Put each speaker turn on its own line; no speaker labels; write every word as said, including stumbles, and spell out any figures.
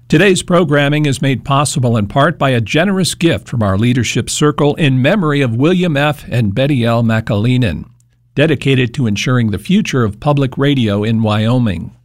Today's programming is made possible in part by a generous gift from our leadership circle in memory of William F. and Betty L. McAleenan, dedicated to ensuring the future of public radio in Wyoming.